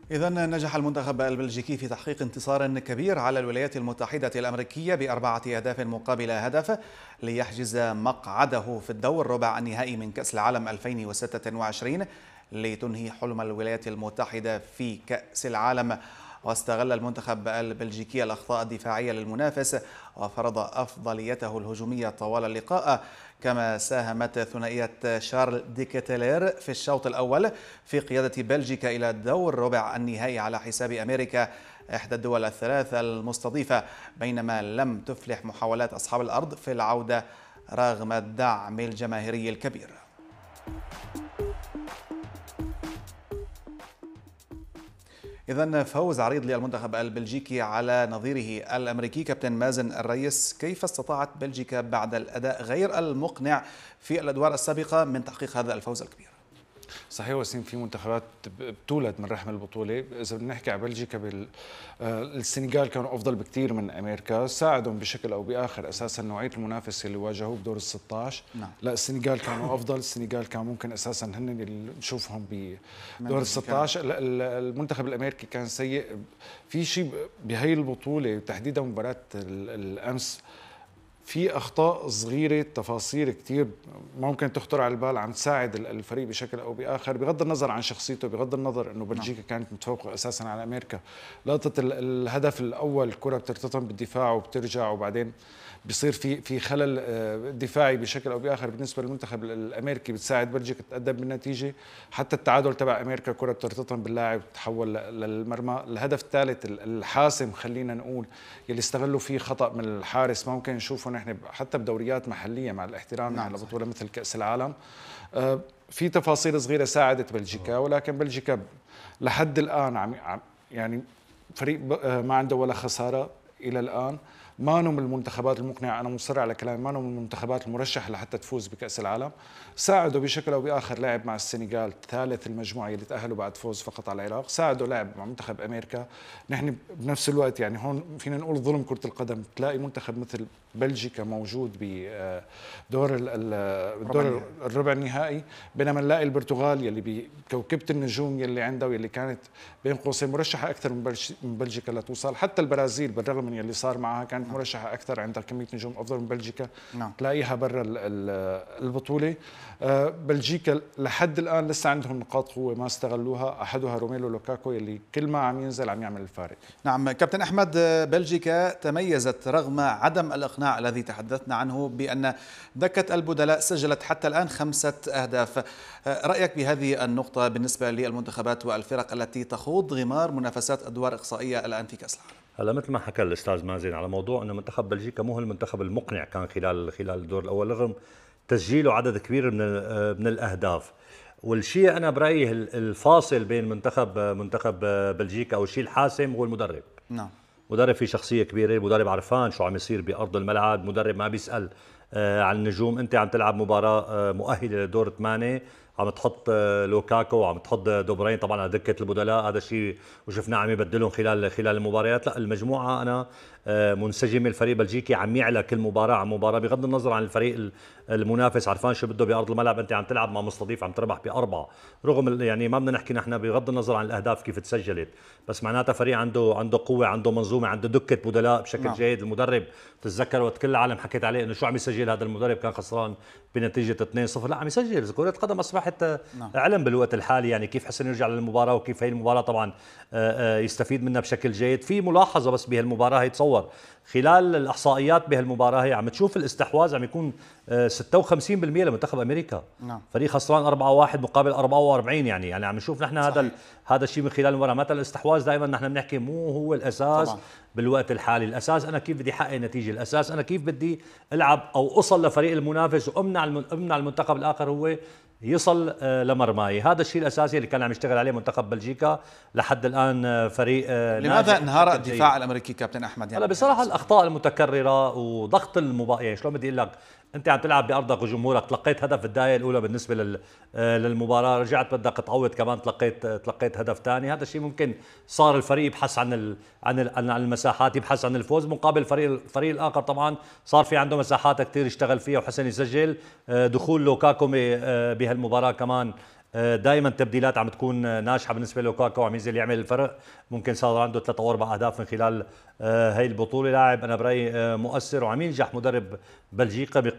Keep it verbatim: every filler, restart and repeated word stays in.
إذا نجح المنتخب البلجيكي في تحقيق انتصار كبير على الولايات المتحدة الأمريكية بأربعة أهداف مقابل هدف ليحجز مقعده في الدور ربع النهائي من كأس العالم ألفين وستة وعشرين لتنهي حلم الولايات المتحدة في كأس العالم. واستغل المنتخب البلجيكي الأخطاء الدفاعية للمنافس وفرض أفضليته الهجومية طوال اللقاء، كما ساهمت ثنائية شارل ديكتيلير في الشوط الأول في قيادة بلجيكا إلى دور ربع النهائي على حساب أمريكا إحدى الدول الثلاث المستضيفة، بينما لم تفلح محاولات أصحاب الأرض في العودة رغم الدعم الجماهيري الكبير. إذن فوز عريض للمنتخب البلجيكي على نظيره الأمريكي كابتن مازن الريس. كيف استطاعت بلجيكا بعد الأداء غير المقنع في الأدوار السابقة من تحقيق هذا الفوز الكبير؟ صحيح وسيم، في منتخبات بتولد من رحم البطوله. اذا بنحكي على بلجيكا بال... السنغال كانوا افضل بكثير من امريكا، ساعدهم بشكل او باخر اساسا نوعيه المنافسه اللي واجهوه بدور ال ستة عشر. نعم. لا، السنغال كانوا افضل، السنغال كان ممكن اساسا هن اللي نشوفهم بدور ال ستة عشر. المنتخب الامريكي كان سيء. في شيء بهي البطوله تحديدا مباراه الامس، في اخطاء صغيره، تفاصيل كثير ممكن تخطر على البال عم تساعد الفريق بشكل او باخر، بغض النظر عن شخصيته، بغض النظر انه بلجيكا كانت متفوقه اساسا على امريكا. لقطه الهدف الاول، الكره بترتطم بالدفاع وبترجع وبعدين بيصير في في خلل دفاعي بشكل او باخر بالنسبه للمنتخب الامريكي، بتساعد بلجيكا تتقدم بالنتيجه. حتى التعادل تبع امريكا، كره بترتطم باللاعب بتتحول للمرمى. الهدف الثالث الحاسم خلينا نقول، يلي استغلوا فيه خطا من الحارس، ممكن نشوفه نحن حتى بدوريات محليه مع الاحترام نعم على بطوله مثل كاس العالم. في تفاصيل صغيره ساعدت بلجيكا، ولكن بلجيكا لحد الان عم يعني فريق ما عنده ولا خساره الى الان. ما من المنتخبات المقنعة، أنا مصر على كلامي، ما من المنتخبات المرشحة لحتى تفوز بكأس العالم. ساعدوا بشكل أو بآخر، لعب مع السنغال ثالث المجموعة اللي تأهلوا بعد فوز فقط على العراق، ساعدوا لعب مع منتخب أمريكا. نحن بنفس الوقت يعني هون فينا نقول ظلم كرة القدم، تلاقي منتخب مثل بلجيكا موجود بدور الدور الربع النهائي، بينما نلاقي البرتغال يلي بكوكبة النجوم يلي عندها واللي كانت بين قوسين مرشحة أكثر من بلجيكا لتوصل. حتى البرازيل بالرغم من يلي صار معها كانت مرشحة أكثر، عندها كمية نجوم أفضل من بلجيكا، نعم. تلاقيها برا البطولة. بلجيكا لحد الآن لسه عندهم نقاط قوة ما استغلوها، أحدها روميلو لوكاكو يلي كل ما عم ينزل عم يعمل الفارق. نعم كابتن أحمد، بلجيكا تميزت رغم عدم الإقناع الذي تحدثنا عنه بأن دكة البدلاء سجلت حتى الآن خمسة أهداف. رأيك بهذه النقطة بالنسبة للمنتخبات والفرق التي تخوض غمار منافسات أدوار إقصائية الآن في كأس العالم؟ هلا مثل ما حكى الاستاذ مازن على موضوع انه منتخب بلجيكا مو هو المنتخب المقنع كان خلال خلال الدور الاول رغم تسجيله عدد كبير من من الاهداف. والشيء انا برايي الفاصل بين منتخب منتخب بلجيكا او الشيء الحاسم هو المدرب. نعم. مدرب فيه شخصيه كبيره، مدرب عرفان شو عم يصير بارض الملعب، مدرب ما بيسال عن النجوم. انت عم تلعب مباراه مؤهله لدور ثمانية، عم تحط لوكاكو وعم تحط دوبرين طبعا على دكه البدلاء، هذا الشيء وشفناه عم يبدلهم خلال خلال المباريات. لا، المجموعه انا منسجمه، الفريق البلجيكي عم يعلى كل مباراه عن مباراه بغض النظر عن الفريق المنافس، عرفان شو بده بارض الملعب. انت عم تلعب مع مستضيف عم تربح باربعه، رغم يعني ما بدنا نحكي نحن بغض النظر عن الاهداف كيف تسجلت، بس معناتها فريق عنده عنده قوه، عنده منظومه، عنده دكه بدلاء بشكل نعم. جيد. المدرب تتذكر وقت كل العالم حكيت عليه انه شو عم يسجل هذا المدرب، كان خسران بنتيجه اثنين صفر، لا عم يسجل. كره القدم اصبحت نعم. علم بالوقت الحالي، يعني كيف حسن يرجع للمباراه وكيف هي المباراه طبعا يستفيد منها بشكل جيد. في ملاحظه بس بهالمباراه هي، تصور خلال الاحصائيات بهالمباراه هي عم تشوف الاستحواذ عم يكون ستة وخمسين بالمئة لمنتخب امريكا. نعم. فريق خسران أربعة واحد مقابل أربعة وأربعين، يعني يعني عم نشوف نحن هذا هذا الشيء من خلال المباراه. مثلا الاستحواذ دائما نحن بنحكي مو هو الاساس طبعا. بالوقت الحالي الاساس انا كيف بدي احقق نتيجه، الاساس انا كيف بدي العب او اوصل لفريق المنافس وامنع امنع المنتخب الاخر هو يصل لمرماي. هذا الشيء الاساسي اللي كان عم يشتغل عليه منتخب بلجيكا لحد الان. فريق لماذا انهار الدفاع الامريكي كابتن احمد؟ يعني هلا بصراحه الاخطاء المتكرره وضغط المباراه، يعني شلون بدي اقول لك، انت عم تلعب بارضك وجمهورك، تلقيت هدف الدقائق الاولى بالنسبه لل للمباراه، رجعت بدك تعوض كمان تلقيت تلقيت هدف ثاني. هذا الشيء ممكن صار الفريق يبحث عن ال... عن ال... عن المساحات، يبحث عن الفوز، مقابل الفريق الفريق الاخر طبعا صار في عنده مساحات كثير يشتغل فيها وحسن يسجل. دخول لوكاكو بهالمباراه كمان دائما تبديلات عم تكون ناجحه بالنسبه للوكاكو، عم ينزل يعمل الفرق. ممكن صار عنده ثلاث او اربع اهداف من خلال هي البطوله. لاعب انا برايي مؤثر وعم ينجح مدرب بلجيكا